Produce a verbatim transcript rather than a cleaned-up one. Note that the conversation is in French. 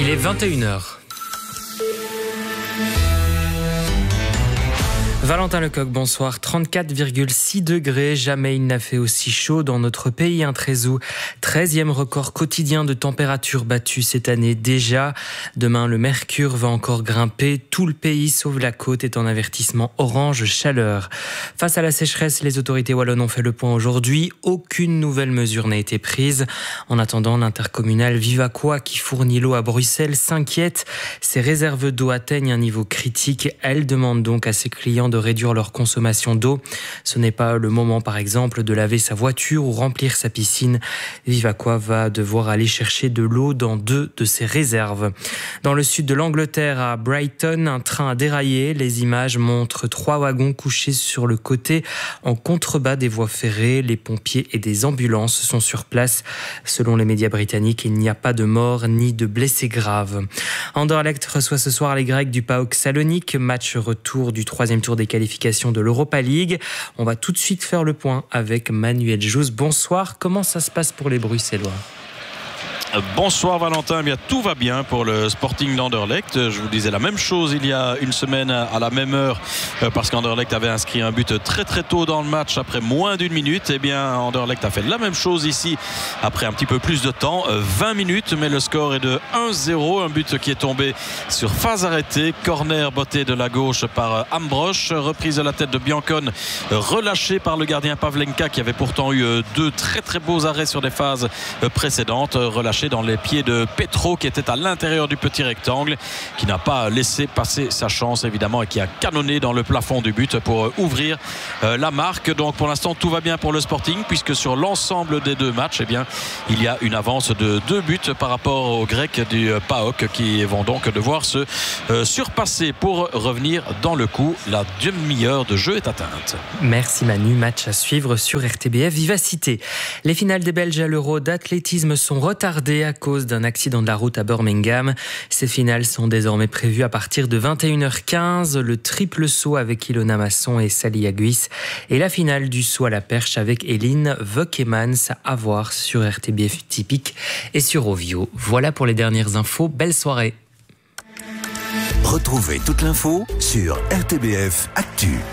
Il est vingt et une heures. Valentin Lecoq, bonsoir. trente-quatre virgule six degrés, jamais il n'a fait aussi chaud dans notre pays. Un Trézou, treizième record quotidien de température battu cette année déjà. Demain, le mercure va encore grimper. Tout le pays, sauf la côte, est en avertissement orange chaleur. Face à la sécheresse, les autorités wallonnes ont fait le point aujourd'hui. Aucune nouvelle mesure n'a été prise. En attendant, l'intercommunale Vivaquois, qui fournit l'eau à Bruxelles, s'inquiète. Ses réserves d'eau atteignent un niveau critique. Elle demande donc à ses clients de réduire leur consommation d'eau. Ce n'est pas le moment, par exemple, de laver sa voiture ou remplir sa piscine. Vivaquois va devoir aller chercher de l'eau dans deux de ses réserves. Dans le sud de l'Angleterre, à Brighton, un train a déraillé. Les images montrent trois wagons couchés sur le côté en contrebas des voies ferrées. Les pompiers et des ambulances sont sur place. Selon les médias britanniques, il n'y a pas de morts ni de blessés graves. Anderlecht reçoit ce soir les Grecs du PAOK Salonique. Match retour du troisième tour des qualifications de l'Europa League. On va tout de suite faire le point avec Manuel Jousse. Bonsoir, comment ça se passe pour les Bruxellois ? Bonsoir Valentin, eh bien, tout va bien pour le Sporting d'Anderlecht. Je vous disais la même chose il y a une semaine à la même heure parce qu'Anderlecht avait inscrit un but très très tôt dans le match après moins d'une minute. Eh bien Anderlecht a fait la même chose ici après un petit peu plus de temps, vingt minutes, mais le score est de un zéro. Un but qui est tombé sur phase arrêtée, corner botté de la gauche par Ambrosch, reprise de la tête de Biancone, relâché par le gardien Pavlenka qui avait pourtant eu deux très très beaux arrêts sur des phases précédentes, relâché dans les pieds de Petro qui était à l'intérieur du petit rectangle, qui n'a pas laissé passer sa chance évidemment et qui a canonné dans le plafond du but pour ouvrir euh, la marque. Donc pour l'instant tout va bien pour le Sporting puisque sur l'ensemble des deux matchs, eh bien, il y a une avance de deux buts par rapport aux Grecs du PAOK qui vont donc devoir se euh, surpasser pour revenir dans le coup. La demi-heure de jeu est atteinte. Merci Manu, match à suivre sur R T B F Vivacité. Les finales des Belges à l'Euro d'athlétisme sont retardées à cause d'un accident de la route à Birmingham. Ces finales sont désormais prévues à partir de vingt et une heures quinze. Le triple saut avec Ilona Masson et Sally Aguis et la finale du saut à la perche avec Eline Vokemans à voir sur R T B F Typique et sur Ovio. Voilà pour les dernières infos. Belle soirée. Retrouvez toute l'info sur R T B F Actu.